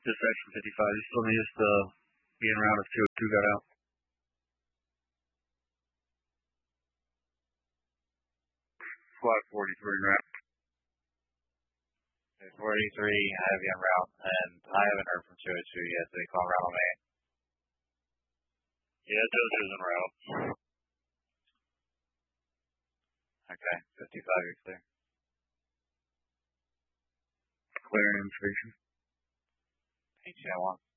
Dispatch from 55. You still need us to be en route if 202 got out. Squad 43 en route. 43, I have you en route, and I haven't heard from 202 yet. They call route on me. Yeah, JoJo's en route. Okay, 55, you're clear. Clear and information. HCI 1.